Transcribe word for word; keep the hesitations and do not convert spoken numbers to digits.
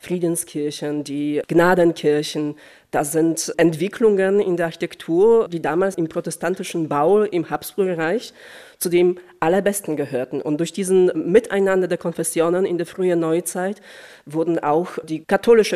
Friedenskirchen, die Gnadenkirchen. Das sind Entwicklungen in der Architektur, die damals im protestantischen Bau im Habsburgerreich zu dem allerbesten gehörten. Und durch diesen Miteinander der Konfessionen in der frühen Neuzeit wurden auch die katholische